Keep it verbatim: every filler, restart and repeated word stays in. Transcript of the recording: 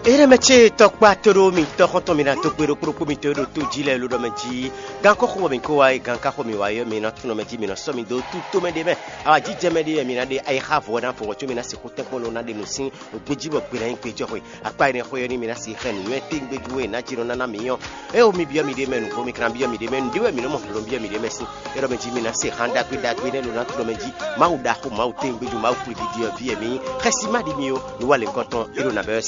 Ere meche tokpa toro mi tokoto mina tokpero kuro mi toro to jile lo do meji ganko ko mi ko ai ganka ko mi wayo mi na tuno meji mi no so mi do tutto me de me a jije me de mi na de ai have one for to mi na se ko tempo lo na de no sin ogbeji bo gbere en pejo ko apa ni ko yoni mi na si ken ni te gbeju e na jiro na na mi yo e o mi bia mi de me no ko mi kran bia mi de me ndi we mi no mo lo bia mi de me si ero meji mi na se handa gbe da gbe ne lo na tuno meji ma u da ko ma u te gbeju ma u ku di di bia mi khasima di mi yo no wale konton ero na be